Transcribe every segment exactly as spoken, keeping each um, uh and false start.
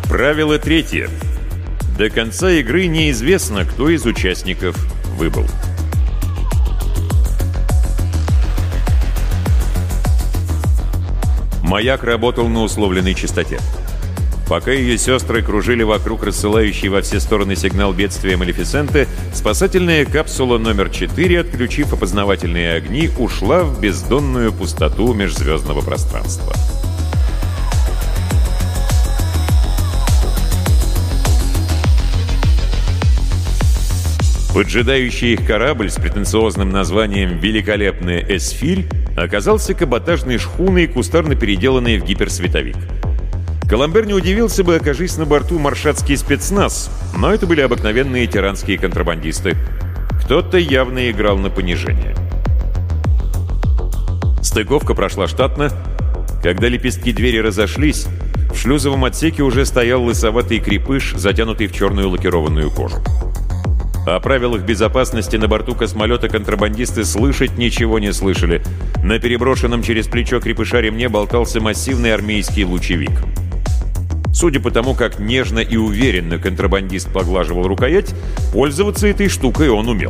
Правило третье. До конца игры неизвестно, кто из участников выбыл. Маяк работал на условленной частоте. Пока ее сестры кружили вокруг рассылающей во все стороны сигнал бедствия Малефисенты, спасательная капсула номер четыре, отключив опознавательные огни, ушла в бездонную пустоту межзвездного пространства. Поджидающий их корабль с претенциозным названием «Великолепная Эсфирь» оказался каботажной шхуной, кустарно переделанной в гиперсветовик. Коламбер не удивился бы, окажись на борту маршатский спецназ, но это были обыкновенные тиранские контрабандисты. Кто-то явно играл на понижение. Стыковка прошла штатно. Когда лепестки двери разошлись, в шлюзовом отсеке уже стоял лысоватый крепыш, затянутый в черную лакированную кожу. О правилах безопасности на борту космолета контрабандисты слышать ничего не слышали. На переброшенном через плечо крепыша ремне болтался массивный армейский лучевик. Судя по тому, как нежно и уверенно контрабандист поглаживал рукоять, пользоваться этой штукой он умел.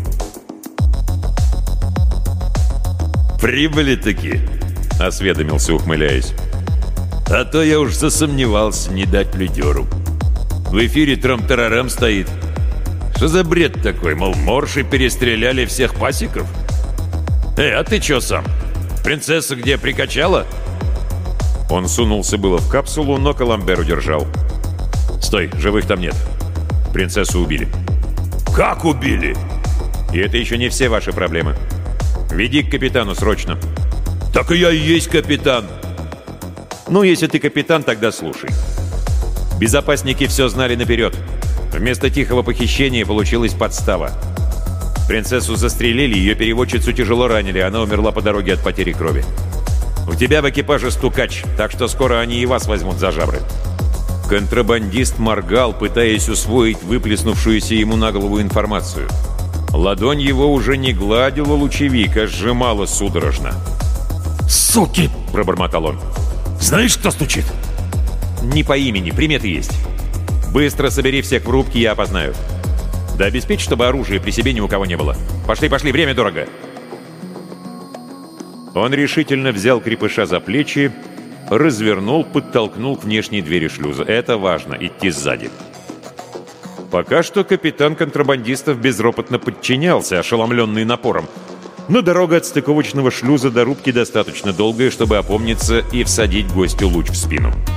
«Прибыли-таки», — осведомился, ухмыляясь. «А то я уж засомневался не дать лидеру. В эфире трам-тарарам стоит. Что за бред такой, мол, морши перестреляли всех пасеков? Эй, а ты чё сам? Принцесса где, прикачала?» Он сунулся было в капсулу, но Коламбер удержал. «Стой, живых там нет. Принцессу убили». «Как убили?» «И это еще не все ваши проблемы. Веди к капитану срочно». «Так и я и есть капитан». «Ну, если ты капитан, тогда слушай. Безопасники все знали наперед. Вместо тихого похищения получилась подстава. Принцессу застрелили, ее переводчицу тяжело ранили, она умерла по дороге от потери крови. У тебя в экипаже стукач, так что скоро они и вас возьмут за жабры». Контрабандист моргал, пытаясь усвоить выплеснувшуюся ему на голову информацию. Ладонь его уже не гладила лучевик, а сжимала судорожно. «Суки!» — пробормотал он. «Знаешь, кто стучит?» «Не по имени, приметы есть. Быстро собери всех в рубке, я опознаю. Да обеспечь, чтобы оружия при себе ни у кого не было. Пошли, пошли, время дорого». Он решительно взял крепыша за плечи, развернул, подтолкнул к внешней двери шлюза. Это важно, идти сзади. Пока что капитан контрабандистов безропотно подчинялся, ошеломленный напором. Но дорога от стыковочного шлюза до рубки достаточно долгая, чтобы опомниться и всадить гостю луч в спину.